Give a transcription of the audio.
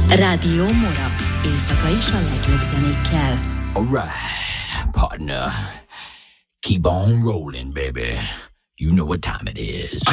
Rádió Mora. Éjszaka is a legjobb zenékkel. Alright, partner. Keep on rolling, baby. You know what time it is.